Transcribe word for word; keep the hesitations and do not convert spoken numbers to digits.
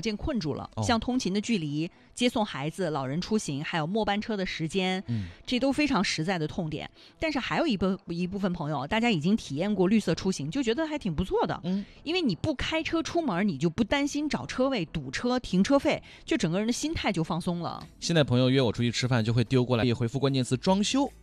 件困住了， 哦、 像通勤的距离、接送孩子、老人出行，还有末班车的时间，嗯，这都非常实在的痛点。但是还有一部一部分朋友，大家已经体验过绿色出行，就觉得还挺不错的，嗯，因为你不开车出门，你就不担心找车位、堵车、停车费，就整个人的心态就放松了。 现在朋友约我出去吃饭，就会丢过来，也回复关键词装修，